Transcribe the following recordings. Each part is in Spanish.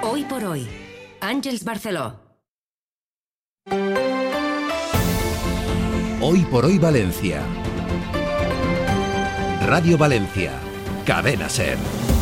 Hoy por hoy, Àngels Barceló. Hoy por hoy Valencia. Radio Valencia. Cadena SER.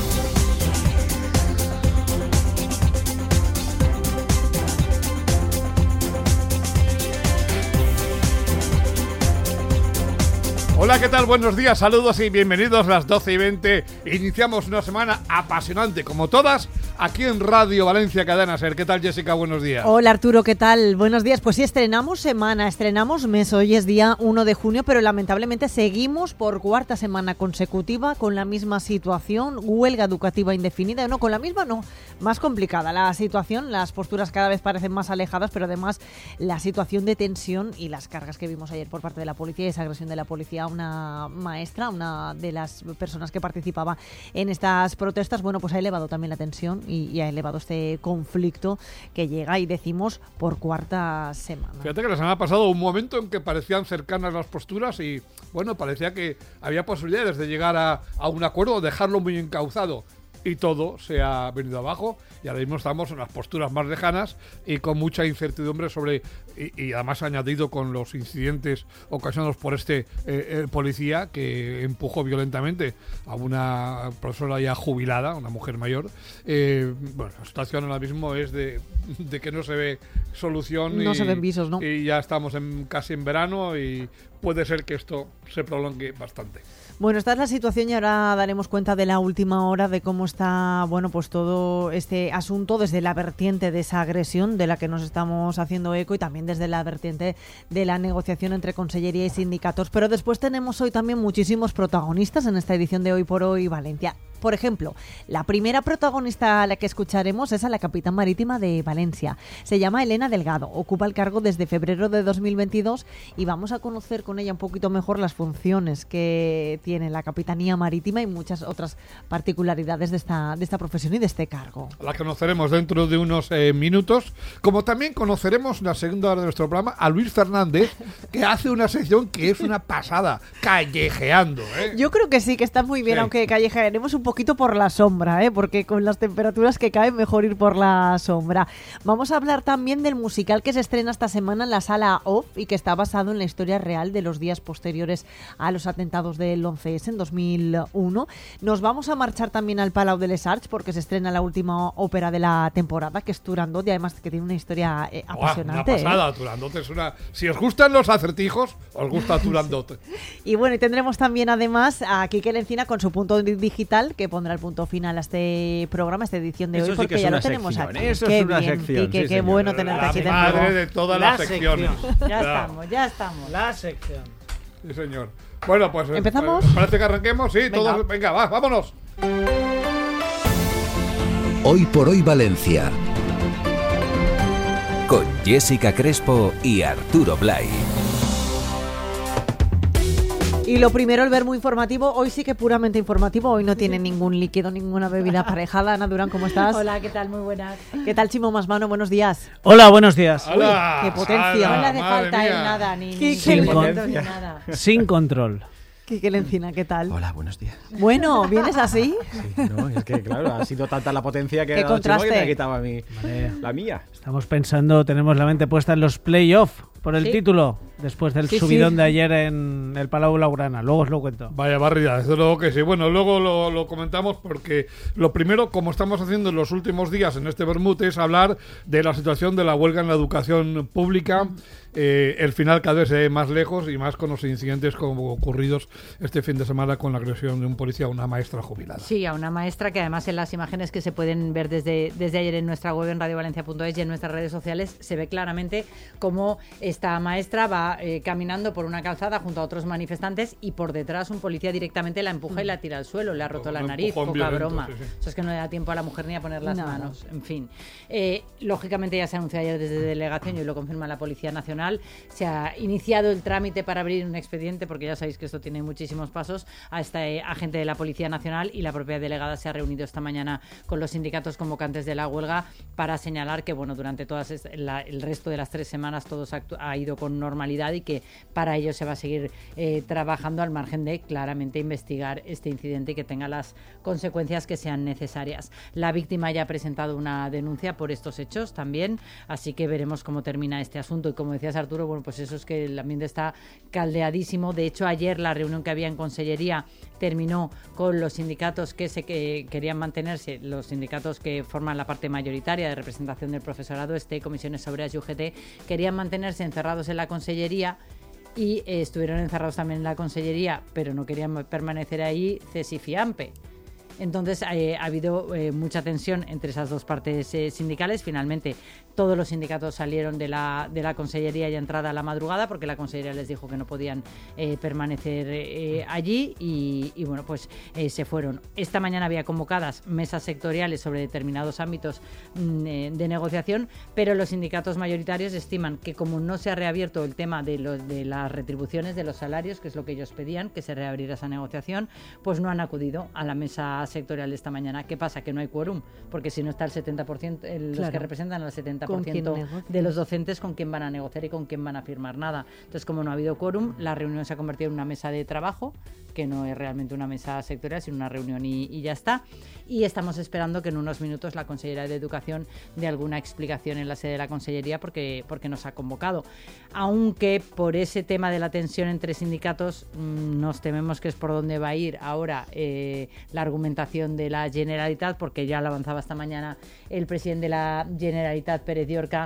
Hola, ¿qué tal? Buenos días, saludos y bienvenidos a las 12:20. Iniciamos una semana apasionante, como todas, aquí en Radio Valencia, Cadena SER. ¿Qué tal, Jessica? Buenos días. Hola, Arturo, ¿qué tal? Buenos días. Pues sí, estrenamos semana, estrenamos mes. Hoy es día 1 de junio, pero lamentablemente seguimos por cuarta semana consecutiva con la misma situación, huelga educativa indefinida. No, con la misma no, más complicada la situación, las posturas cada vez parecen más alejadas, pero además la situación de tensión y las cargas que vimos ayer por parte de la policía, esa agresión de la policía a una maestra, una de las personas que participaba en estas protestas, bueno, pues ha elevado también la tensión y ha elevado este conflicto que llega, y decimos, por cuarta semana. Fíjate que la semana pasada hubo un momento en que parecían cercanas las posturas y, bueno, parecía que había posibilidades de llegar a un acuerdo o dejarlo muy encauzado. Y todo se ha venido abajo y ahora mismo estamos en las posturas más lejanas y con mucha incertidumbre sobre, y además añadido con los incidentes ocasionados por este policía que empujó violentamente a una profesora ya jubilada, una mujer mayor. Bueno, la situación ahora mismo es de que no se ve solución. No se ven visos, ¿no? Y ya estamos casi en verano y puede ser que esto se prolongue bastante. Bueno, esta es la situación y ahora daremos cuenta de la última hora de cómo está, bueno, pues todo este asunto desde la vertiente de esa agresión de la que nos estamos haciendo eco y también desde la vertiente de la negociación entre Consellería y sindicatos. Pero después tenemos hoy también muchísimos protagonistas en esta edición de Hoy por Hoy Valencia. Por ejemplo, la primera protagonista a la que escucharemos es a la capitán marítima de Valencia. Se llama Elena Delgado, ocupa el cargo desde febrero de 2022 y vamos a conocer con ella un poquito mejor las funciones que tiene la capitanía marítima y muchas otras particularidades de esta profesión y de este cargo. La conoceremos dentro de unos minutos, como también conoceremos en la segunda hora de nuestro programa a Luis Fernández, que hace una sección que es una pasada, callejeando. Yo creo que sí, que está muy bien, sí. Aunque callejearemos un poquito por la sombra, porque con las temperaturas que caen mejor ir por la sombra. Vamos a hablar también del musical que se estrena esta semana en la Sala Off y que está basado en la historia real de los días posteriores a los atentados del 11S en 2001. Nos vamos a marchar también al Palau de les Arts porque se estrena la última ópera de la temporada, que es Turandot, y además que tiene una historia apasionante. Una pasada, Turandot es una... Si os gustan los acertijos, os gusta Turandot. Y bueno, y tendremos también además a Quique Lencina con su punto digital, que pondrá el punto final a este programa, a esta edición de eso hoy, porque sí ya lo tenemos aquí. Eso qué es una bien, sección. Quique, qué bueno tenerte aquí de nuevo. La madre de todas las secciones. Ya estamos. La sección. Sí, señor. Bueno, pues... ¿Empezamos? Parece que arranquemos, sí. Venga. Todos, venga, vámonos. Hoy por hoy Valencia. Con Jessica Crespo y Arturo Blay. Y lo primero, el verbo informativo. Hoy sí que puramente informativo. Hoy no tiene ningún líquido, ninguna bebida aparejada. Ana Durán, ¿cómo estás? Hola, ¿qué tal? Muy buenas. ¿Qué tal, Chimo Masmano? Buenos días. Hola, buenos días. Uy, qué potencia. No le hace falta nada, ni nada. Sin control. Quique Lencina, ¿qué tal? Hola, buenos días. Bueno, ¿vienes así? Sí, no, es que claro, ha sido tanta la potencia que qué contraste. Que me ha quitado a mí la mía. Estamos pensando, tenemos la mente puesta en los playoffs por el título, después del subidón de ayer en el Palau Blaugrana. Luego os lo cuento. Vaya barrida, desde luego que sí. Bueno, luego lo comentamos porque lo primero, como estamos haciendo en los últimos días en este Bermud, es hablar de la situación de la huelga en la educación pública. El final cada vez se ve más lejos y más con los incidentes como ocurridos este fin de semana con la agresión de un policía a una maestra jubilada. Sí, a una maestra que además en las imágenes que se pueden ver desde ayer en nuestra web en radiovalencia.es y en nuestras redes sociales se ve claramente cómo esta maestra va caminando por una calzada junto a otros manifestantes y por detrás un policía directamente la empuja y la tira al suelo, le ha roto la nariz, poca violento, broma. Sí. Eso es que no le da tiempo a la mujer ni a poner las manos, en fin. Lógicamente ya se anunció ayer desde delegación y hoy lo confirma la Policía Nacional. Se ha iniciado el trámite para abrir un expediente, porque ya sabéis que esto tiene muchísimos pasos, a este agente de la Policía Nacional, y la propia delegada se ha reunido esta mañana con los sindicatos convocantes de la huelga para señalar que bueno, durante el resto de las 3 semanas todo ha ido con normalidad seguridad y que para ello se va a seguir trabajando al margen de claramente investigar este incidente y que tenga las consecuencias que sean necesarias. La víctima ya ha presentado una denuncia por estos hechos también, así que veremos cómo termina este asunto. Y como decías, Arturo, bueno, pues eso es que el ambiente está caldeadísimo. De hecho, ayer la reunión que había en Consellería terminó con los sindicatos que querían mantenerse, los sindicatos que forman la parte mayoritaria de representación del profesorado, Comisiones Obreras y UGT, querían mantenerse encerrados en la Consellería y estuvieron encerrados también en la Consellería, pero no querían permanecer ahí CES y FIAMPE. Entonces ha habido mucha tensión entre esas dos partes sindicales. Finalmente todos los sindicatos salieron de la Consellería ya entrada a la madrugada, porque la Consellería les dijo que no podían permanecer allí y bueno, pues se fueron. Esta mañana había convocadas mesas sectoriales sobre determinados ámbitos de negociación, pero los sindicatos mayoritarios estiman que como no se ha reabierto el tema de las retribuciones, de los salarios, que es lo que ellos pedían, que se reabriera esa negociación, pues no han acudido a la mesa sectorial de esta mañana. ¿Qué pasa? Que no hay quórum, porque si no está el 70%, los que representan al 70% de los docentes, ¿con quién van a negociar y con quién van a firmar nada? Entonces, como no ha habido quórum, la reunión se ha convertido en una mesa de trabajo, que no es realmente una mesa sectorial, sino una reunión y ya está. Y estamos esperando que en unos minutos la consellera de Educación dé alguna explicación en la sede de la Consellería porque nos ha convocado. Aunque por ese tema de la tensión entre sindicatos nos tememos que es por donde va a ir ahora la argumentación de la Generalitat, porque ya lo avanzaba esta mañana el presidente de la Generalitat, Pérez Llorca,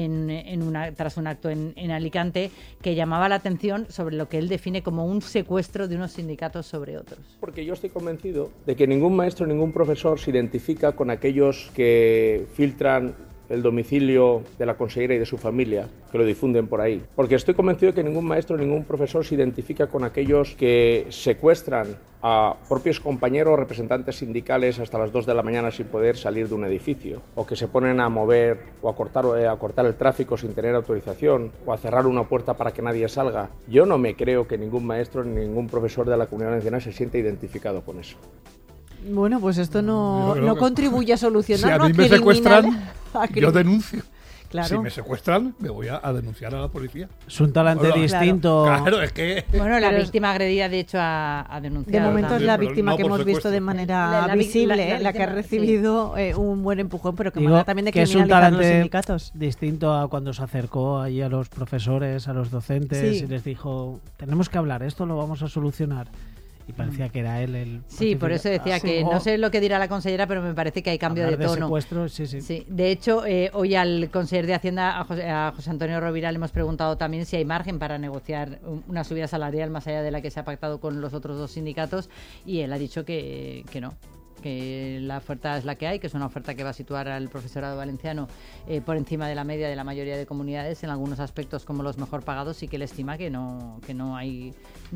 tras un acto en Alicante, que llamaba la atención sobre lo que él define como un secuestro de unos sindicatos sobre otros. Porque yo estoy convencido de que ningún maestro, ningún profesor se identifica con aquellos que filtran el domicilio de la consellera y de su familia, que lo difunden por ahí. Porque estoy convencido de que ningún maestro, ningún profesor se identifica con aquellos que secuestran a propios compañeros o representantes sindicales hasta las 2 de la mañana sin poder salir de un edificio, o que se ponen a mover o a cortar el tráfico sin tener autorización, o a cerrar una puerta para que nadie salga. Yo no me creo que ningún maestro ni ningún profesor de la Comunidad Nacional se sienta identificado con eso. Bueno, pues esto no contribuye a solucionar. Si a mí me secuestran, yo denuncio. Claro. Si me secuestran, me voy a denunciar a la policía. Es un talante distinto. Claro, es que... Bueno, la víctima agredida, de hecho, ha denunciado. De momento es la víctima no que hemos secuestro. visto de manera visible, la que ha recibido un buen empujón, pero que manera también de que es un criminalizar talante los sindicatos. distinto a cuando se acercó allí a los profesores, a los docentes, y les dijo, tenemos que hablar, esto lo vamos a solucionar. Y parecía que era él el... Sí, por eso decía que no sé lo que dirá la consellera, pero me parece que hay cambio de tono. Secuestro, sí. De hecho, hoy al consejero de Hacienda, a José Antonio Rovira, le hemos preguntado también si hay margen para negociar una subida salarial más allá de la que se ha pactado con los otros dos sindicatos, y él ha dicho que no, que la oferta es la que hay, que es una oferta que va a situar al profesorado valenciano por encima de la media de la mayoría de comunidades en algunos aspectos como los mejor pagados, y que él estima que no hay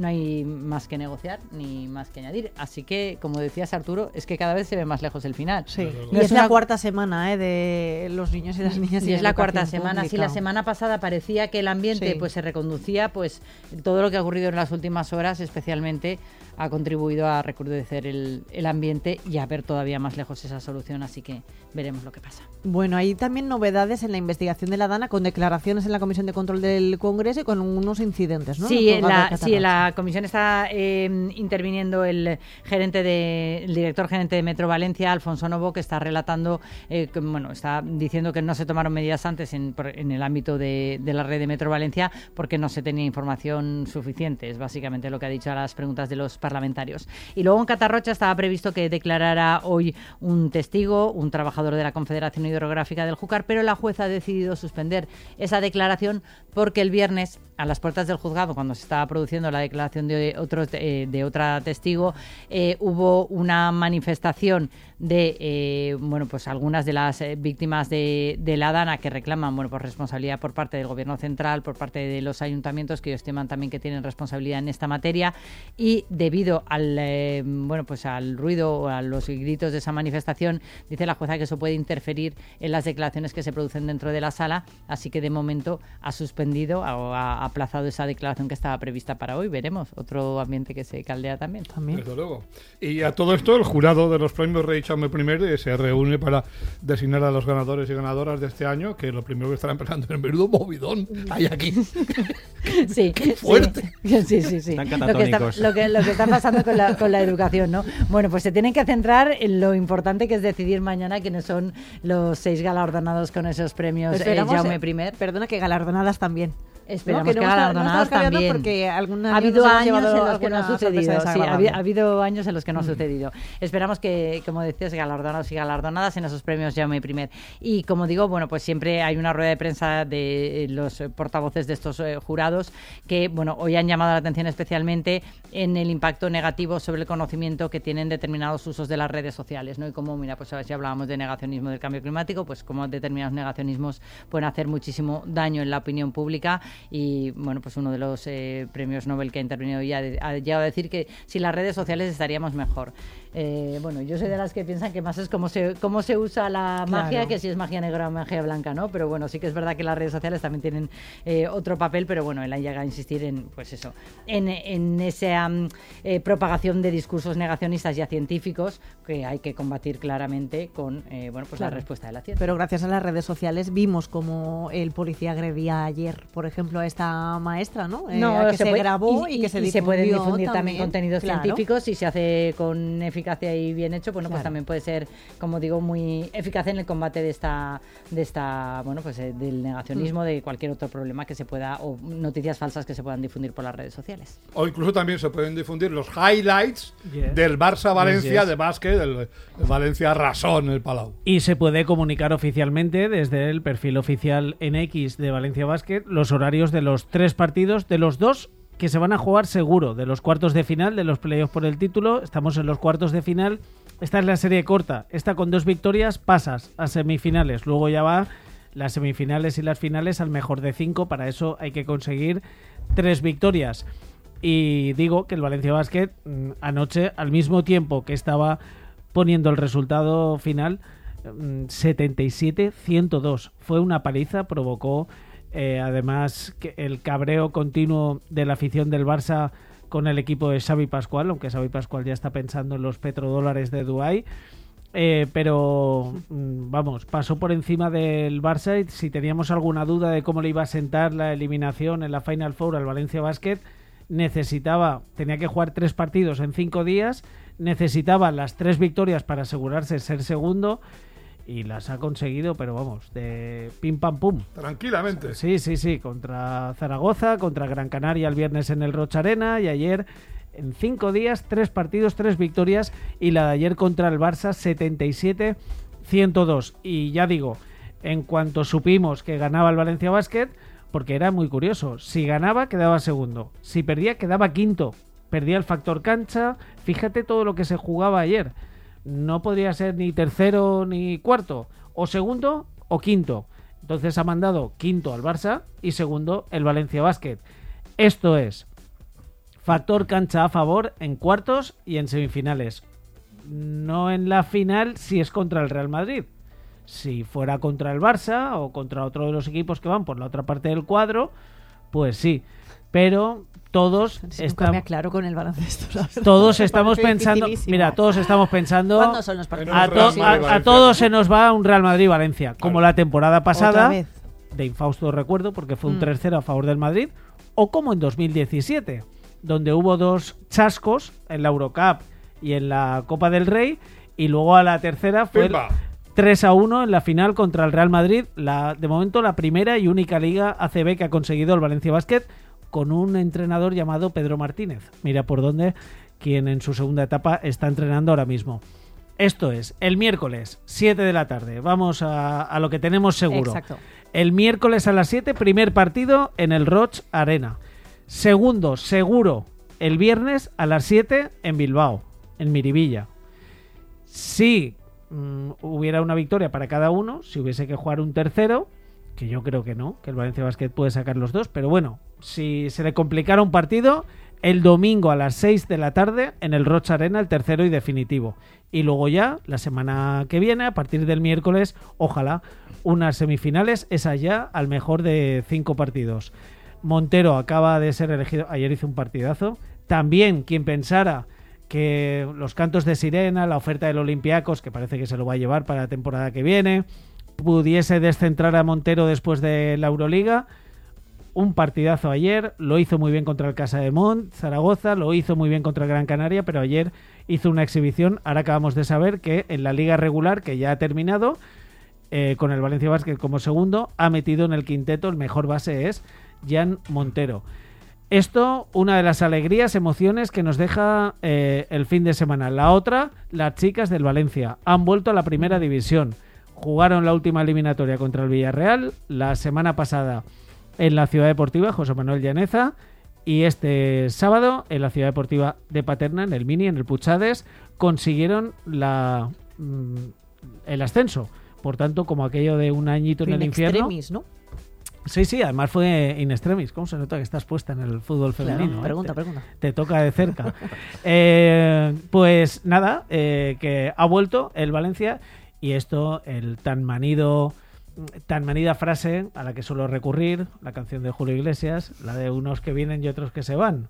más que negociar ni más que añadir. Así que, como decías, Arturo, es que cada vez se ve más lejos el final. Sí. Y es la cuarta semana de los niños y las niñas. Y es la cuarta semana. Si la semana pasada parecía que el ambiente pues se reconducía, pues todo lo que ha ocurrido en las últimas horas especialmente ha contribuido a recrudecer el ambiente y a ver todavía más lejos esa solución, así que veremos lo que pasa. Bueno, hay también novedades en la investigación de la DANA, con declaraciones en la Comisión de Control del Congreso y con unos incidentes, ¿no? Sí, en la comisión está interviniendo el director gerente de Metro Valencia, Alfonso Novo, que está relatando, está diciendo que no se tomaron medidas antes en el ámbito de la red de Metro Valencia porque no se tenía información suficiente, es básicamente lo que ha dicho a las preguntas de los parlamentarios. Y luego en Catarrocha estaba previsto que declarara hoy un testigo, un trabajador de la Confederación Hidrográfica del Júcar, pero la jueza ha decidido suspender esa declaración porque el viernes, a las puertas del juzgado, cuando se estaba produciendo la declaración de otra testigo, hubo una manifestación de algunas de las víctimas de la DANA que reclaman pues responsabilidad por parte del Gobierno central, por parte de los ayuntamientos, que ellos estiman también que tienen responsabilidad en esta materia, y debido debido al al ruido o a los gritos de esa manifestación, dice la jueza que eso puede interferir en las declaraciones que se producen dentro de la sala, así que de momento ha suspendido o ha aplazado esa declaración que estaba prevista para hoy. Veremos, otro ambiente que se caldea también. Desde luego. Y a todo esto, el jurado de los premios Rey Jaume I se reúne para designar a los ganadores y ganadoras de este año, que lo primero que estarán empezando es el menudo movidón hay aquí. Sí, ¡Qué fuerte! Sí. Están catatónicos. Lo que está pasando con la educación, ¿no? Bueno, pues se tienen que centrar en lo importante que es decidir mañana quiénes son los 6 galardonados con esos premios Jaume I. Perdona, que galardonadas también. Esperamos que galardonadas también. Porque ha habido años en los que no ha sucedido. Sí, ha habido años en los que no ha sucedido. Esperamos que, como decías, galardonados y galardonadas en esos premios Jaume I. Y como digo, bueno, pues siempre hay una rueda de prensa de los portavoces de estos jurados que, bueno, hoy han llamado la atención especialmente en el impacto negativo sobre el conocimiento que tienen determinados usos de las redes sociales, ¿no? Y como, mira, pues a ver si hablábamos de negacionismo del cambio climático, pues como determinados negacionismos pueden hacer muchísimo daño en la opinión pública. Y bueno, pues uno de los premios Nobel que ha intervenido ya ha llegado a decir que sin las redes sociales estaríamos mejor. Bueno, yo soy de las que piensan que más es cómo se usa la magia, que si es magia negra o magia blanca, ¿no? Pero bueno, sí que es verdad que las redes sociales también tienen otro papel, pero bueno, él ha llegado a insistir en, pues eso, en esa propagación de discursos negacionistas ya científicos que hay que combatir claramente con la respuesta de la ciencia. Pero gracias a las redes sociales vimos como el policía agredía ayer, por ejemplo, a esta maestra, ¿no? Que se grabó y que se difundió. Se pueden difundir también contenidos científicos y se hace con eficacia y bien hecho, bueno, pues también puede ser, como digo, muy eficaz en el combate de esta del negacionismo, de cualquier otro problema que se pueda, o noticias falsas que se puedan difundir por las redes sociales. O incluso también se pueden difundir los highlights del Barça-Valencia de básquet, del Valencia Rasón, el Palau. Y se puede comunicar oficialmente desde el perfil oficial en X de Valencia Basket los horarios de los 3 partidos, de los 2 que se van a jugar seguro, de los cuartos de final, de los playoffs por el título. Estamos en los cuartos de final. Esta es la serie corta. Esta con 2 victorias pasas a semifinales. Luego ya va las semifinales y las finales al mejor de 5. Para eso hay que conseguir 3 victorias. Y digo que el Valencia Basket anoche, al mismo tiempo que estaba poniendo el resultado final, 77-102. Fue una paliza, provocó además que el cabreo continuo de la afición del Barça con el equipo de Xavi Pascual, aunque Xavi Pascual ya está pensando en los petrodólares de Dubái, pero vamos, pasó por encima del Barça. Y si teníamos alguna duda de cómo le iba a sentar la eliminación en la Final Four al Valencia Basket, tenía que jugar 3 partidos en 5 días, necesitaba las 3 victorias para asegurarse ser segundo. Y las ha conseguido, pero vamos, de pim pam pum. Tranquilamente. Sí, contra Zaragoza, contra Gran Canaria el viernes en el Rocha Arena, y ayer en 5 días, 3 partidos, 3 victorias, y la de ayer contra el Barça 77-102. Y ya digo, en cuanto supimos que ganaba el Valencia Basket, porque era muy curioso, si ganaba quedaba segundo, si perdía quedaba quinto, perdía el factor cancha. Fíjate todo lo que se jugaba ayer. No podría ser ni tercero ni cuarto, o segundo o quinto. Entonces ha mandado quinto al Barça y segundo el Valencia Basket. Esto es factor cancha a favor en cuartos y en semifinales. No en la final si es contra el Real Madrid. Si fuera contra el Barça o contra otro de los equipos que van por la otra parte del cuadro, pues sí. Pero todos estamos claro con el baloncesto. Todos estamos pensando, mira, todos estamos pensando. ¿Cuándo son los partidos? A todos se nos va un Real Madrid-Valencia, como la temporada pasada, de infausto recuerdo, porque fue un 3-0 a favor del Madrid, o como en 2017, donde hubo 2 chascos en la Eurocup y en la Copa del Rey, y luego a la tercera fue 3-1 en la final contra el Real Madrid, de momento la primera y única liga ACB que ha conseguido el Valencia Basket, con un entrenador llamado Pedro Martínez. Mira por dónde, quien en su segunda etapa está entrenando ahora mismo. Esto es el miércoles, 7 de la tarde. Vamos a lo que tenemos seguro. Exacto. El miércoles a las 7, primer partido en el Roch Arena. Segundo, seguro, el viernes a las 7 en Bilbao, en Miribilla. Si hubiera una victoria para cada uno, si hubiese que jugar un tercero, que yo creo que no, que el Valencia Basket puede sacar los 2, pero bueno, si se le complicara un partido, El domingo a las 6 de la tarde en el Rocha Arena, el tercero y definitivo. Y luego ya, la semana que viene, a partir del miércoles, ojalá, unas semifinales, esa ya al mejor de 5 partidos. Montero acaba de ser elegido, ayer hizo un partidazo. También, quien pensara que los cantos de sirena, la oferta del Olympiacos, que parece que se lo va a llevar para la temporada que viene, pudiese descentrar a Montero después de la Euroliga. Un partidazo ayer, lo hizo muy bien contra el Casa de Mont, Zaragoza, lo hizo muy bien contra el Gran Canaria, pero ayer hizo una exhibición. Ahora acabamos de saber que en la liga regular, que ya ha terminado, con el Valencia Basket como segundo, ha metido en el quinteto, el mejor base es Jan Montero. Esto, una de las alegrías, emociones que nos deja el fin de semana. La otra, las chicas del Valencia han vuelto a la primera división. Jugaron la última eliminatoria contra el Villarreal la semana pasada en la Ciudad Deportiva José Manuel Llaneza, y este sábado en la Ciudad Deportiva de Paterna, en el Mini, en el Puchades, consiguieron el ascenso. Por tanto, como aquello de un añito en el infierno. Extremis, ¿no? Sí, además fue in extremis. ¿Cómo se nota que estás puesta en el fútbol femenino? Claro, pregunta. Te toca de cerca. Pues nada, que ha vuelto el Valencia, y esto, el tan manida frase a la que suelo recurrir, la canción de Julio Iglesias, la de unos que vienen y otros que se van.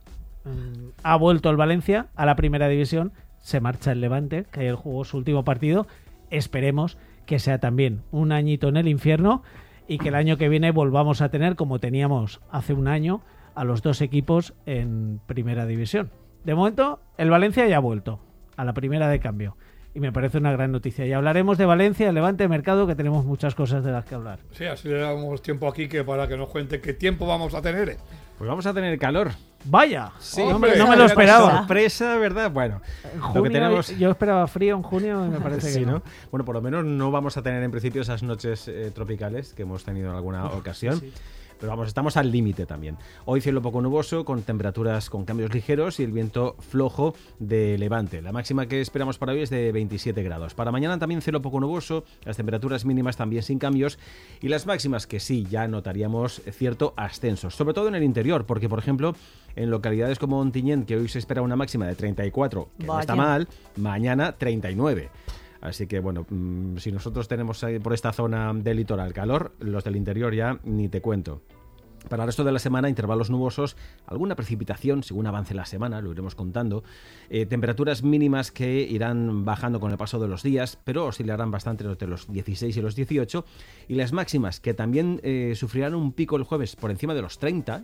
Ha vuelto el Valencia a la primera división, se marcha el Levante, que ayer jugó su último partido. Esperemos que sea también un añito en el infierno y que el año que viene volvamos a tener, como teníamos hace un año, a los dos equipos en primera división. De momento, el Valencia ya ha vuelto a la primera de cambio. Y me parece una gran noticia. Y hablaremos de Valencia, Levante, Mercado, que tenemos muchas cosas de las que hablar. Sí, así le damos tiempo aquí que para que nos cuente qué tiempo vamos a tener. Pues vamos a tener calor. ¡Vaya! Sí, hombre, no me lo esperaba. Sorpresa, ¿verdad? Bueno, Junio, lo que tenemos... yo esperaba frío en junio y me parece sí, que ¿no? Bueno, por lo menos no vamos a tener en principio esas noches tropicales que hemos tenido en alguna ocasión. Sí. Pero vamos, estamos al límite también. Hoy cielo poco nuboso, con temperaturas con cambios ligeros y el viento flojo de levante. La máxima que esperamos para hoy es de 27 grados. Para mañana también cielo poco nuboso, las temperaturas mínimas también sin cambios, y las máximas que sí, ya notaríamos cierto ascenso, sobre todo en el interior, porque por ejemplo, en localidades como Ontinyent, que hoy se espera una máxima de 34, que no está mal, mañana 39. Así que bueno, si nosotros tenemos por esta zona del litoral calor, los del interior ya ni te cuento. Para el resto de la semana, intervalos nubosos, alguna precipitación según avance la semana, lo iremos contando. Temperaturas mínimas que irán bajando con el paso de los días, pero oscilarán bastante entre los 16 y los 18. Y las máximas, que también sufrirán un pico el jueves por encima de los 30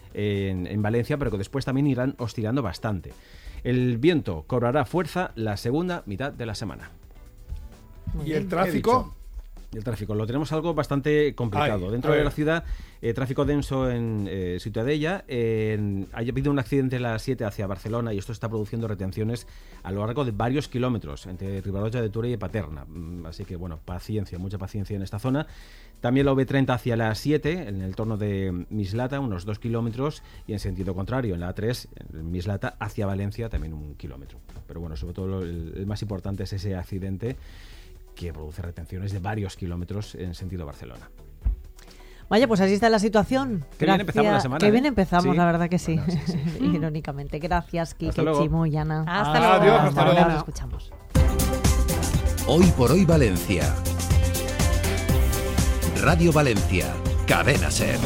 en Valencia, pero que después también irán oscilando bastante. El viento cobrará fuerza la segunda mitad de la semana. ¿Y el tráfico? El tráfico lo tenemos algo bastante complicado. Dentro de la ciudad, tráfico denso en Ciutadella. Ha habido un accidente en la 7 hacia Barcelona y esto está produciendo retenciones a lo largo de varios kilómetros entre Ribarroja de Túria y Paterna. Así que, bueno, paciencia, mucha paciencia en esta zona. También la V30 hacia la 7, en el entorno de Mislata, unos 2 kilómetros, y en sentido contrario, en la 3, en Mislata hacia Valencia, también 1 kilómetro. Pero bueno, sobre todo el más importante es ese accidente que produce retenciones de varios kilómetros en sentido Barcelona. Vaya, pues así está la situación. Qué bien empezamos la semana. Qué bien empezamos, ¿Sí? La verdad que sí. Bueno, sí. Irónicamente. Gracias, Quique, Chimo y Ana. Hasta luego. Adiós, hasta luego. Ahora nos escuchamos. Hoy por hoy Valencia. Radio Valencia. Cadena SER.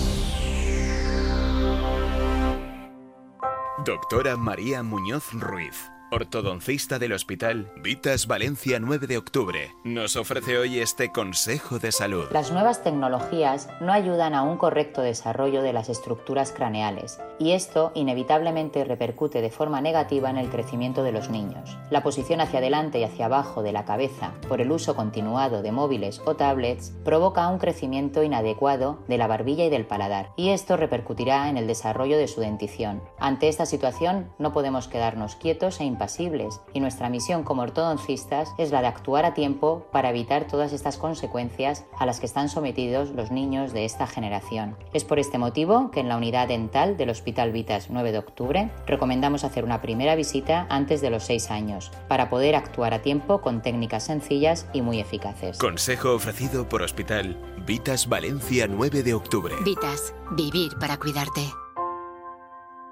Doctora María Muñoz Ruiz, ortodoncista del Hospital Vitas Valencia 9 de octubre, nos ofrece hoy este consejo de salud. Las nuevas tecnologías no ayudan a un correcto desarrollo de las estructuras craneales y esto inevitablemente repercute de forma negativa en el crecimiento de los niños. La posición hacia adelante y hacia abajo de la cabeza por el uso continuado de móviles o tablets provoca un crecimiento inadecuado de la barbilla y del paladar y esto repercutirá en el desarrollo de su dentición. Ante esta situación no podemos quedarnos quietos e impasibles y nuestra misión como ortodoncistas es la de actuar a tiempo para evitar todas estas consecuencias a las que están sometidos los niños de esta generación. Es por este motivo que en la unidad dental del Hospital Vitas 9 de octubre recomendamos hacer una primera visita antes de los 6 años para poder actuar a tiempo con técnicas sencillas y muy eficaces. Consejo ofrecido por Hospital Vitas Valencia 9 de octubre. Vitas, vivir para cuidarte.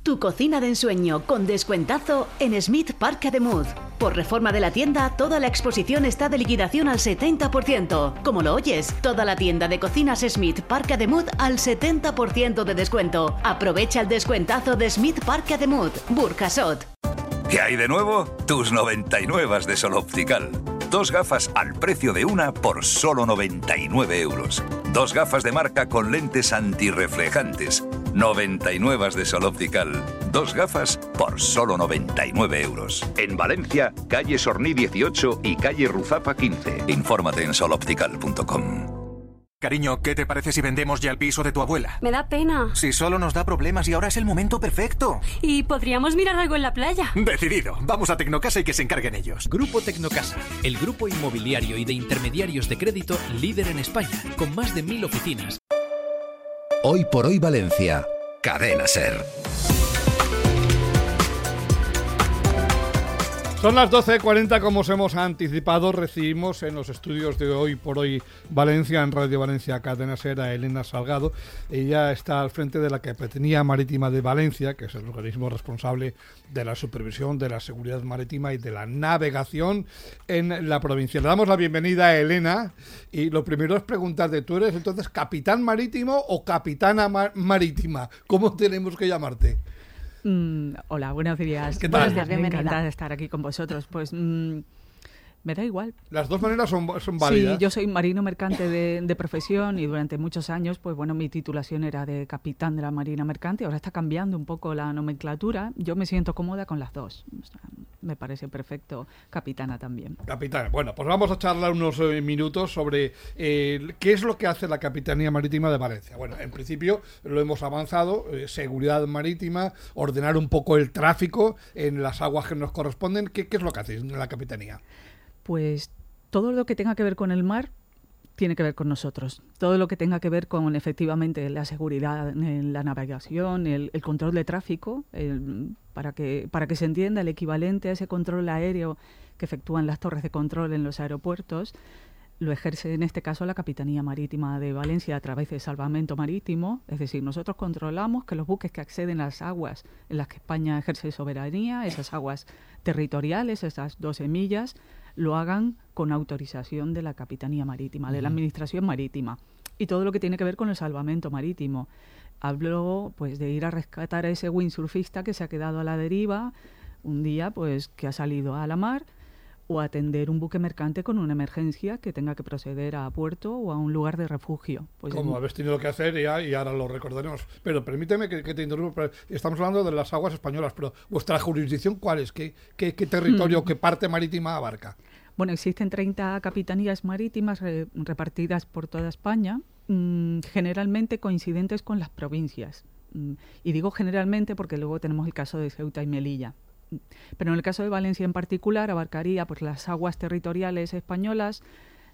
Tu cocina de ensueño con descuentazo en Smith Park Ademuz. Por reforma de la tienda, toda la exposición está de liquidación al 70%. Como lo oyes, toda la tienda de cocinas Smith Park Ademuz al 70% de descuento. Aprovecha el descuentazo de Smith Park Ademuz, Burjasot. ¿Qué hay de nuevo? Tus 99 de Sol Optical. 2 gafas al precio de una por solo 99 euros. 2 gafas de marca con lentes antirreflejantes. 99 de Sol Optical. 2 gafas por solo 99 euros. En Valencia, calle Sorní 18 y calle Ruzafa 15. Infórmate en soloptical.com. Cariño, ¿qué te parece si vendemos ya el piso de tu abuela? Me da pena. Si solo nos da problemas y ahora es el momento perfecto. Y podríamos mirar algo en la playa. Decidido. Vamos a Tecnocasa y que se encarguen ellos. Grupo Tecnocasa, el grupo inmobiliario y de intermediarios de crédito líder en España, con más de 1000 oficinas. Hoy por hoy Valencia. Cadena SER. Son las 12:40, como os hemos anticipado. Recibimos en los estudios de Hoy por Hoy Valencia, en Radio Valencia Cadena SER, a Elena Salgado. Ella está al frente de la Capitanía Marítima de Valencia, que es el organismo responsable de la supervisión de la seguridad marítima y de la navegación en la provincia. Le damos la bienvenida a Elena y lo primero es preguntarte, ¿tú eres entonces capitán marítimo o capitana marítima? ¿Cómo tenemos que llamarte? Hola, buenos días. ¿Qué tal? Encantada de estar aquí con vosotros. Pues me da igual. Las dos maneras son válidas. Sí, yo soy marino mercante de profesión y durante muchos años, pues bueno, mi titulación era de capitán de la Marina Mercante. Ahora está cambiando un poco la nomenclatura. Yo me siento cómoda con las dos. O sea, me parece perfecto capitana también. Capitana. Bueno, pues vamos a charlar unos minutos sobre qué es lo que hace la Capitanía Marítima de Valencia. Bueno, en principio lo hemos avanzado, seguridad marítima, ordenar un poco el tráfico en las aguas que nos corresponden. ¿Qué es lo que hace la Capitanía? Pues todo lo que tenga que ver con el mar tiene que ver con nosotros. Todo lo que tenga que ver con, efectivamente, la seguridad en la navegación, el control de tráfico, para que se entienda, el equivalente a ese control aéreo que efectúan las torres de control en los aeropuertos, lo ejerce en este caso la Capitanía Marítima de Valencia a través de salvamento marítimo. Es decir, nosotros controlamos que los buques que acceden a las aguas en las que España ejerce soberanía, esas aguas territoriales, esas 12 millas, lo hagan con autorización de la Capitanía Marítima, de la Administración Marítima. Y todo lo que tiene que ver con el salvamento marítimo. Hablo pues de ir a rescatar a ese windsurfista que se ha quedado a la deriva un día, pues que ha salido a la mar, o atender un buque mercante con una emergencia que tenga que proceder a puerto o a un lugar de refugio. Pues como habéis tenido que hacer y ahora lo recordaremos. Pero permíteme que te interrumpa. Estamos hablando de las aguas españolas, pero ¿vuestra jurisdicción cuál es? ¿Qué territorio, qué parte marítima abarca? Bueno, existen 30 capitanías marítimas repartidas por toda España, generalmente coincidentes con las provincias. Y digo generalmente porque luego tenemos el caso de Ceuta y Melilla. Pero en el caso de Valencia en particular abarcaría pues las aguas territoriales españolas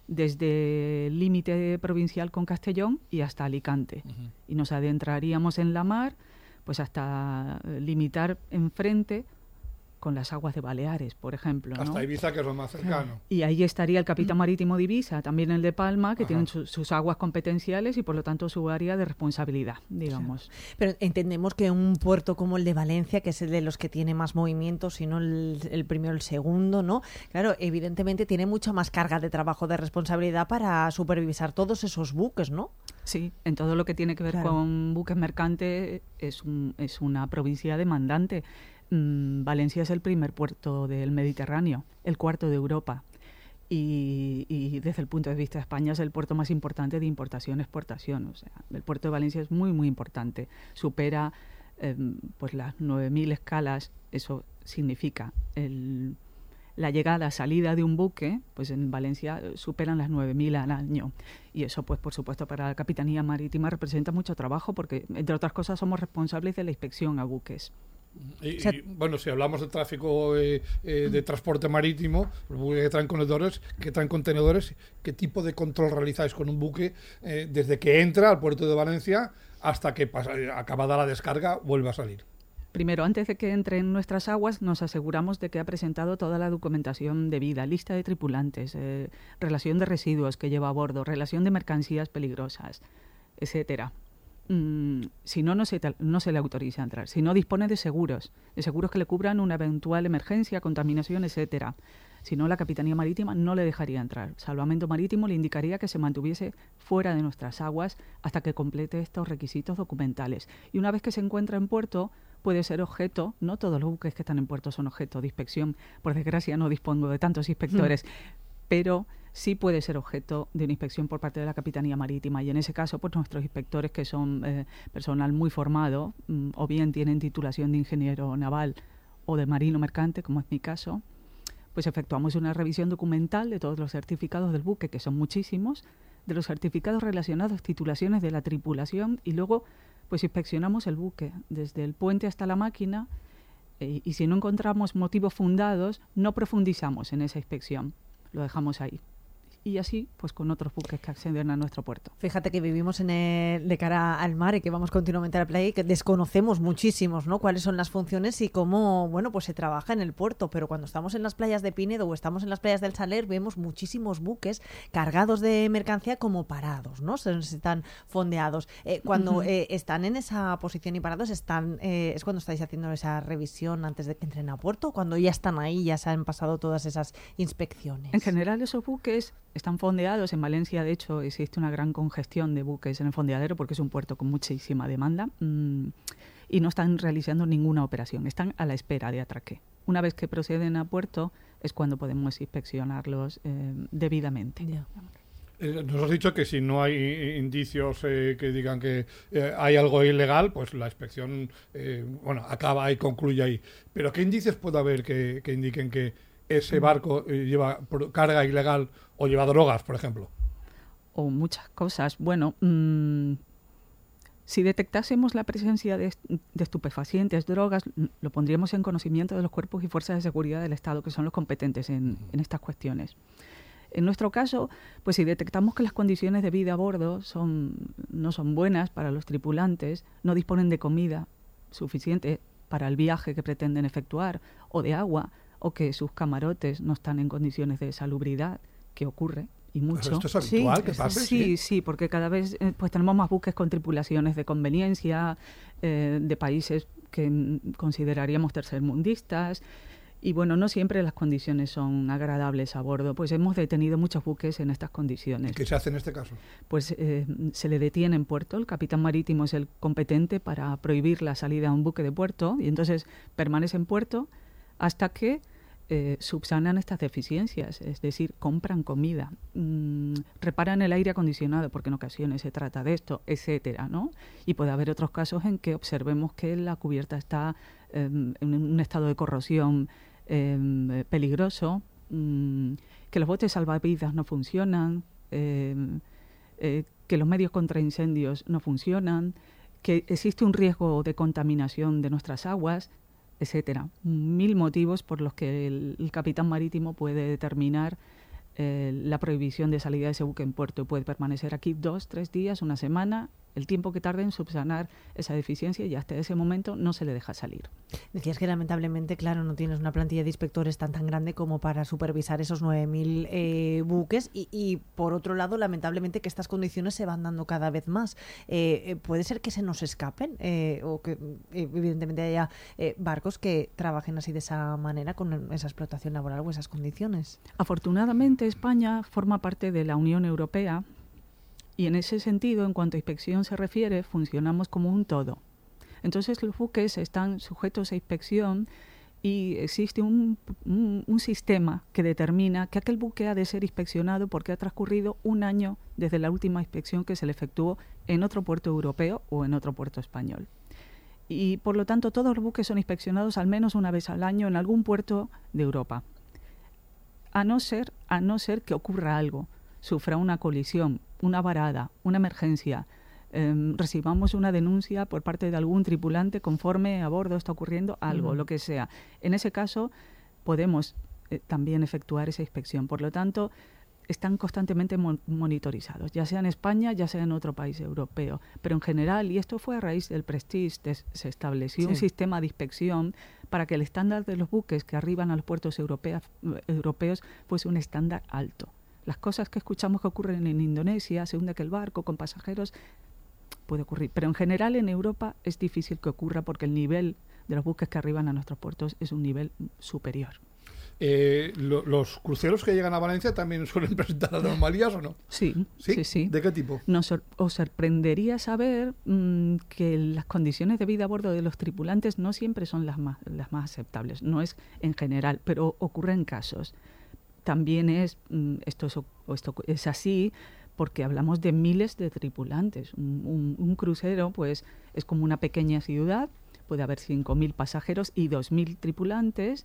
desde el límite provincial con Castellón y hasta Alicante. Y nos adentraríamos en la mar pues hasta limitar enfrente con las aguas de Baleares, por ejemplo, ¿no? Hasta Ibiza, que es lo más cercano. Y ahí estaría el capitán marítimo de Ibiza, también el de Palma, que tienen sus aguas competenciales y por lo tanto su área de responsabilidad, digamos. Sí. Pero entendemos que un puerto como el de Valencia, que es el de los que tiene más movimientos, si no el primero, el segundo, ¿no? Claro, evidentemente tiene mucha más carga de trabajo, de responsabilidad para supervisar todos esos buques, ¿no? Sí, en todo lo que tiene que ver con buques mercantes es una provincia demandante. Valencia es el primer puerto del Mediterráneo, el cuarto de Europa y desde el punto de vista de España es el puerto más importante de importación-exportación. O sea, el puerto de Valencia es muy, muy importante. Supera pues las 9.000 escalas. Eso significa la llegada, salida de un buque, pues en Valencia superan las 9.000 al año. Y eso, pues por supuesto, para la Capitanía Marítima representa mucho trabajo porque, entre otras cosas, somos responsables de la inspección a buques. Y bueno, si hablamos de tráfico de transporte marítimo, los buques que traen contenedores, ¿qué tipo de control realizáis con un buque desde que entra al puerto de Valencia hasta que, acabada la descarga, vuelve a salir? Primero, antes de que entre en nuestras aguas, nos aseguramos de que ha presentado toda la documentación debida, lista de tripulantes, relación de residuos que lleva a bordo, relación de mercancías peligrosas, etcétera. si no se le autoriza a entrar. Si no dispone de seguros que le cubran una eventual emergencia, contaminación, etcétera. Si no, la Capitanía Marítima no le dejaría entrar. Salvamento Marítimo le indicaría que se mantuviese fuera de nuestras aguas hasta que complete estos requisitos documentales. Y una vez que se encuentra en puerto, puede ser objeto, no todos los buques que están en puerto son objeto de inspección, por desgracia no dispongo de tantos inspectores, pero sí puede ser objeto de una inspección por parte de la Capitanía Marítima, y en ese caso pues nuestros inspectores, que son personal muy formado, o bien tienen titulación de ingeniero naval o de marino mercante, como es mi caso, pues efectuamos una revisión documental de todos los certificados del buque, que son muchísimos, de los certificados relacionados, titulaciones de la tripulación, y luego pues inspeccionamos el buque desde el puente hasta la máquina, y si no encontramos motivos fundados, no profundizamos en esa inspección, lo dejamos ahí. Y así, pues con otros buques que acceden a nuestro puerto. Fíjate que vivimos de cara al mar y que vamos continuamente a la playa y que desconocemos muchísimos, ¿no?, cuáles son las funciones y cómo, bueno, pues se trabaja en el puerto. Pero cuando estamos en las playas de Pinedo o estamos en las playas del Saler, vemos muchísimos buques cargados de mercancía como parados, ¿no? Están fondeados. Cuando están en esa posición y parados, es cuando estáis haciendo esa revisión antes de que entren a puerto, cuando ya están ahí, ya se han pasado todas esas inspecciones. En general, esos buques están fondeados. En Valencia, de hecho, existe una gran congestión de buques en el fondeadero porque es un puerto con muchísima demanda, y no están realizando ninguna operación, están a la espera de atraque. Una vez que proceden a puerto es cuando podemos inspeccionarlos debidamente. Yeah. Nos has dicho que si no hay indicios que digan que hay algo ilegal, pues la inspección acaba y concluye ahí. Pero ¿qué indicios puede haber que indiquen que ese barco lleva carga ilegal o lleva drogas, por ejemplo? O muchas cosas. Bueno, si detectásemos la presencia de estupefacientes, drogas, lo pondríamos en conocimiento de los cuerpos y fuerzas de seguridad del Estado, que son los competentes en estas cuestiones. En nuestro caso, pues si detectamos que las condiciones de vida a bordo no son buenas para los tripulantes, no disponen de comida suficiente para el viaje que pretenden efectuar, o de agua, o que sus camarotes no están en condiciones de salubridad, que ocurre, y mucho. ¿Esto es habitual que pase? Sí, porque cada vez pues tenemos más buques con tripulaciones de conveniencia, de países que consideraríamos tercermundistas, y bueno, no siempre las condiciones son agradables a bordo. Pues hemos detenido muchos buques en estas condiciones. ¿Qué se hace en este caso? Pues se le detiene en puerto. El capitán marítimo es el competente para prohibir la salida a un buque de puerto, y entonces permanece en puerto hasta que subsanan estas deficiencias, es decir, compran comida, reparan el aire acondicionado, porque en ocasiones se trata de esto, etcétera, ¿no? Y puede haber otros casos en que observemos que la cubierta está en un estado de corrosión peligroso, que los botes salvavidas no funcionan, que los medios contra incendios no funcionan, que existe un riesgo de contaminación de nuestras aguas, etcétera. 1000 motivos por los que el capitán marítimo puede determinar la prohibición de salida de ese buque en puerto, y puede permanecer aquí 2, 3 días, una semana, el tiempo que tarde en subsanar esa deficiencia, y hasta ese momento no se le deja salir. Decías que lamentablemente, claro, no tienes una plantilla de inspectores tan grande como para supervisar esos 9.000 buques, y por otro lado, lamentablemente, que estas condiciones se van dando cada vez más. ¿Puede ser que se nos escapen o que evidentemente haya barcos que trabajen así de esa manera, con esa explotación laboral o esas condiciones? Afortunadamente, España forma parte de la Unión Europea, y en ese sentido, en cuanto a inspección se refiere, funcionamos como un todo. Entonces los buques están sujetos a inspección, y existe un sistema que determina que aquel buque ha de ser inspeccionado porque ha transcurrido 1 año desde la última inspección que se le efectuó en otro puerto europeo o en otro puerto español. Y por lo tanto todos los buques son inspeccionados al menos una vez al año en algún puerto de Europa. A no ser que ocurra algo, sufra una colisión, una varada, una emergencia, recibamos una denuncia por parte de algún tripulante conforme a bordo está ocurriendo algo, lo que sea. En ese caso podemos también efectuar esa inspección. Por lo tanto, están constantemente monitorizados, ya sea en España, ya sea en otro país europeo. Pero en general, y esto fue a raíz del Prestige, se estableció un sistema de inspección para que el estándar de los buques que arriban a los puertos europeos fuese un estándar alto. Las cosas que escuchamos que ocurren en Indonesia, se hunde aquel barco con pasajeros, puede ocurrir. Pero en general en Europa es difícil que ocurra porque el nivel de los buques que arriban a nuestros puertos es un nivel superior. ¿Los cruceros que llegan a Valencia también suelen presentar anomalías o no? Sí. ¿De qué tipo? Os sorprendería saber que las condiciones de vida a bordo de los tripulantes no siempre son las más aceptables. No es en general, pero ocurren casos. También esto es así porque hablamos de miles de tripulantes. Un crucero pues es como una pequeña ciudad, puede haber 5.000 pasajeros y 2.000 tripulantes.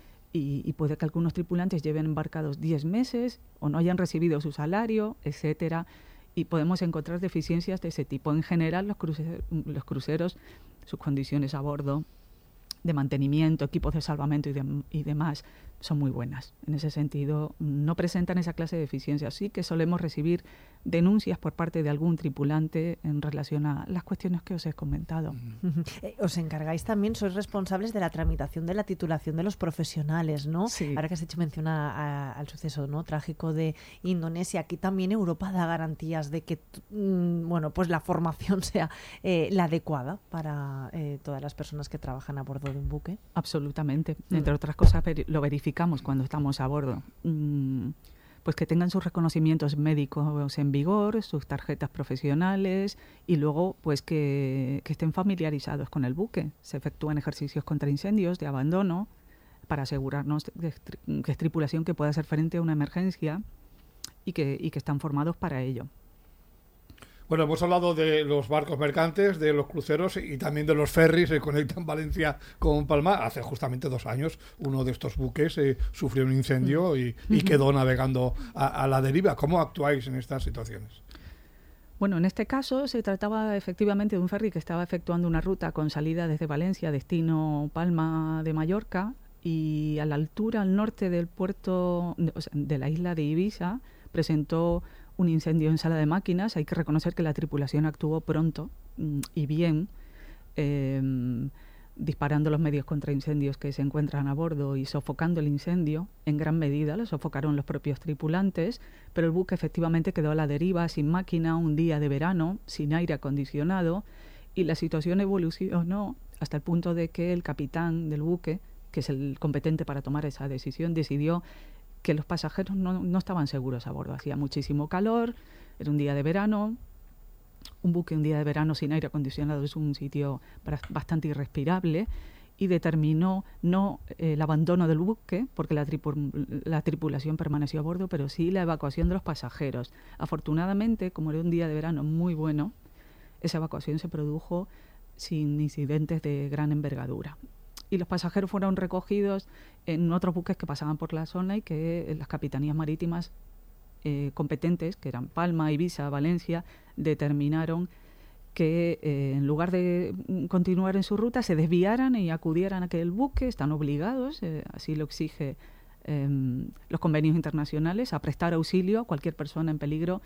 Y puede que algunos tripulantes lleven embarcados 10 meses o no hayan recibido su salario, etcétera, y podemos encontrar deficiencias de ese tipo. En general, los cruceros, sus condiciones a bordo de mantenimiento, equipos de salvamento y demás, son muy buenas. En ese sentido, no presentan esa clase de deficiencias. Sí que solemos recibir denuncias por parte de algún tripulante en relación a las cuestiones que os he comentado. Os encargáis también, sois responsables de la tramitación de la titulación de los profesionales, ¿no? Sí. Ahora que has hecho mención al suceso, ¿no?, trágico de Indonesia, aquí también Europa da garantías de que pues la formación sea la adecuada para todas las personas que trabajan a bordo de un buque. Absolutamente. Entre otras cosas, lo verificamos cuando estamos a bordo. Pues que tengan sus reconocimientos médicos en vigor, sus tarjetas profesionales y luego pues que estén familiarizados con el buque. Se efectúan ejercicios contra incendios de abandono para asegurarnos que es tripulación que pueda hacer frente a una emergencia y que están formados para ello. Bueno, hemos hablado de los barcos mercantes, de los cruceros y también de los ferries que conectan Valencia con Palma. Hace justamente 2 años uno de estos buques sufrió un incendio y quedó navegando a la deriva. ¿Cómo actuáis en estas situaciones? Bueno, en este caso se trataba efectivamente de un ferry que estaba efectuando una ruta con salida desde Valencia, destino Palma de Mallorca, y a la altura al norte del puerto, de la isla de Ibiza, presentó un incendio en sala de máquinas. Hay que reconocer que la tripulación actuó pronto y bien, disparando los medios contra incendios que se encuentran a bordo y sofocando el incendio. En gran medida lo sofocaron los propios tripulantes, pero el buque efectivamente quedó a la deriva, sin máquina, un día de verano, sin aire acondicionado, y la situación evolucionó hasta el punto de que el capitán del buque, que es el competente para tomar esa decisión, decidió que los pasajeros no estaban seguros a bordo. Hacía muchísimo calor, era un día de verano. Un buque un día de verano sin aire acondicionado es un sitio bastante irrespirable, y determinó no el abandono del buque, porque la tripulación permaneció a bordo, pero sí la evacuación de los pasajeros. Afortunadamente, como era un día de verano muy bueno, esa evacuación se produjo sin incidentes de gran envergadura. Y los pasajeros fueron recogidos en otros buques que pasaban por la zona y que las capitanías marítimas competentes, que eran Palma, Ibiza, Valencia, determinaron que en lugar de continuar en su ruta se desviaran y acudieran a aquel buque. Están obligados, así lo exige los convenios internacionales, a prestar auxilio a cualquier persona en peligro